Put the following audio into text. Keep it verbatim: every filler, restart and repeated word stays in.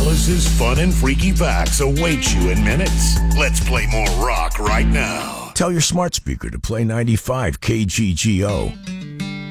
Alice's fun and freaky facts await you in minutes. Let's play more rock right now. Tell your smart speaker to play ninety-five K G G O.